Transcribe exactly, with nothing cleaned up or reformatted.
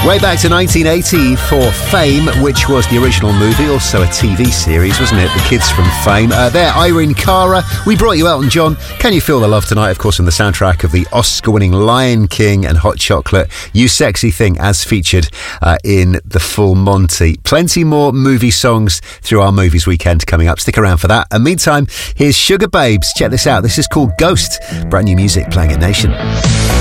Way back to nineteen eighty for Fame, which was the original movie, also a T V series, wasn't it? The Kids from Fame. Uh, there, Irene Cara. We brought you Elton John. Can You Feel the Love Tonight? Of course, from the soundtrack of the Oscar-winning Lion King and Hot Chocolate. You Sexy Thing, as featured uh, in The Full Monty. Plenty more movie songs through our Movies Weekend coming up. Stick around for that. And meantime, here's Sugar Babes. Check this out. This is called Ghost. Brand new music playing at Nation.